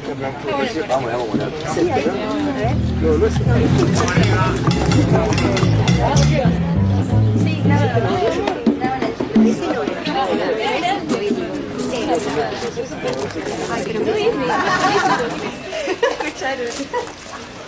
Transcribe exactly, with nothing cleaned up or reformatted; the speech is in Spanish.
Vamos, vamos, vamos. Sí, nada, Ay, pero muy bien.